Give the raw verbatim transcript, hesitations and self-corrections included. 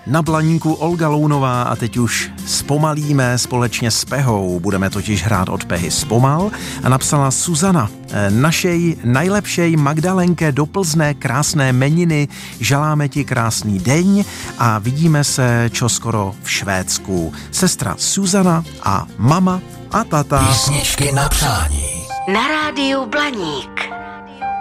Na Blaníku Olga Lounová a teď už zpomalíme společně s Pehou. Budeme totiž hrát od Pehy Zpomal a napsala Suzana. Našej najlepšej Magdalenke do Plzne krásné meniny, želáme ti krásný deň a vidíme se čoskoro v Švédsku. Sestra Suzana a mama a tata. Písničky na přání. Na rádiu Blaník.